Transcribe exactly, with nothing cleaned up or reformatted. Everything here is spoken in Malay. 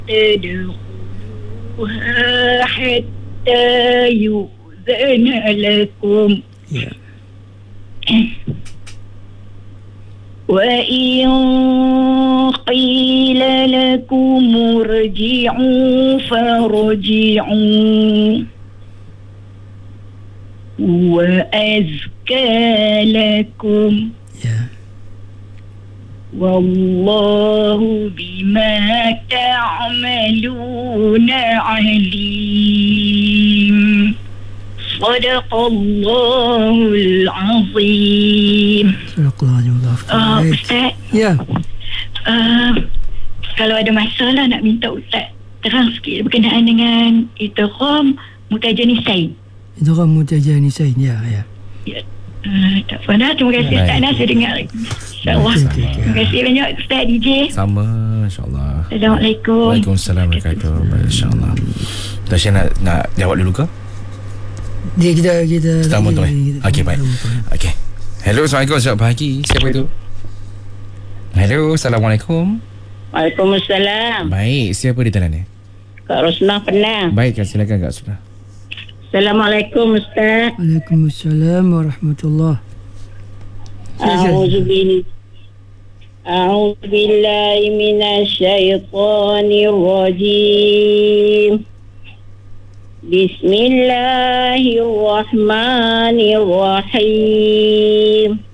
تدخلوها حتى يؤذن لكم Ya. وإن قيل لكم ارجعوا فارجعوا وأزكى لكم Ya. والله بما تعملون عليم صدق الله العظيم. Sadaqallahul Uh, Azim. Ustaz, Ya. uh, kalau ada masalah nak minta Ustaz terang sikit berkenaan dengan idgham mutajanisain. Itu kan mutajanisain. Ya, ya. Ya. Uh, tak apa dah. Terima kasih Ustaz. Nah, saya dengar lagi. InsyaAllah. Okey, okey, okey. Terima kasih banyak Ustaz D J. Sama, insyaAllah. Assalamualaikum. Waalaikumsalam warahmatullahi wabarakatuh. InsyaAllah. Tasha nak, nak jawab dulu ke? Dia kita kita Sambung tu eh. kita- Okey, baik. Okey. Hello, Assalamualaikum. Selamat pagi. Siapa itu? Hello, Assalamualaikum. Waalaikumsalam. Baik, siapa di tanah ni? Kak Rosnah Penang. Baik, Kak, silakan Kak Sunnah. Assalamualaikum Ustaz. Waalaikumsalam warahmatullahi. A'udzu billahi A'udzu billahi minasyaitonir rajim. Bismillahirrahmanirrahim.